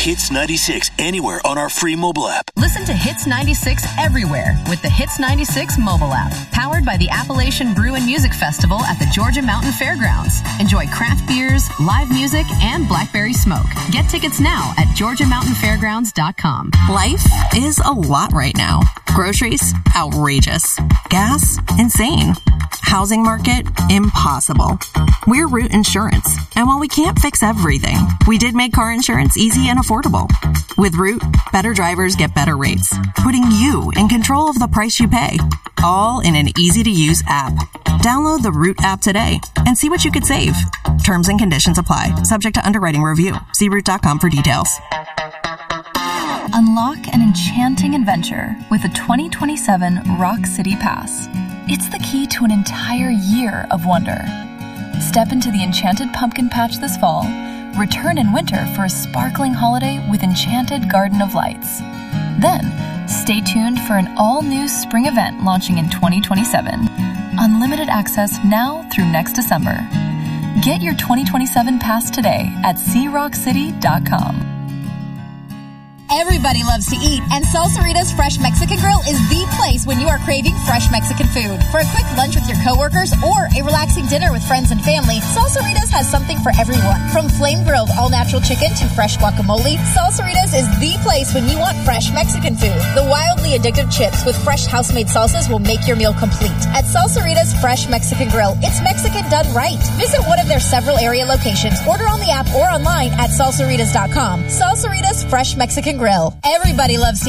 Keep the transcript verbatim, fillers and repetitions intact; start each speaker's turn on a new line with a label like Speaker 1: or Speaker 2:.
Speaker 1: Hits ninety-six anywhere on our free mobile app.
Speaker 2: Listen to Hits ninety-six everywhere with the Hits ninety-six mobile app. Powered by the Appalachian Brew and Music Festival at the Georgia Mountain Fairgrounds. Enjoy craft beers, live music, and blackberry smoke. Get tickets now at georgia mountain fairgrounds dot com.
Speaker 3: Life is a lot right now. Groceries, outrageous. Gas, insane. Housing market, impossible. We're Root Insurance, and while we can't fix everything, we did make car insurance easy and affordable. With Root, better drivers get better rates, putting you in control of the price you pay, all in an easy-to-use app. Download the Root app today and see what you could save. Terms and conditions apply, subject to underwriting review. See root dot com for details.
Speaker 4: Unlock an enchanting adventure with the twenty twenty-seven Rock City Pass. It's the key to an entire year of wonder. Step into the Enchanted Pumpkin Patch this fall. Return in winter for a sparkling holiday with Enchanted Garden of Lights. Then, stay tuned for an all-new spring event launching in twenty twenty-seven. Unlimited access now through next December. Get your twenty twenty-seven pass today at sea rock city dot com.
Speaker 5: Everybody loves to eat, and Salsarita's Fresh Mexican Grill is the place when you are craving fresh Mexican food. For a quick lunch with your coworkers or a relaxing dinner with friends and family, Salsarita's has something for everyone. From flame-grilled all-natural chicken to fresh guacamole, Salsarita's is the place when you want fresh Mexican food. The wildly addictive chips with fresh house-made salsas will make your meal complete. At Salsarita's Fresh Mexican Grill, it's Mexican done right. Visit one of their several area locations. Order on the app or online at salsaritas dot com. Salsarita's Fresh Mexican Grill. Everybody loves to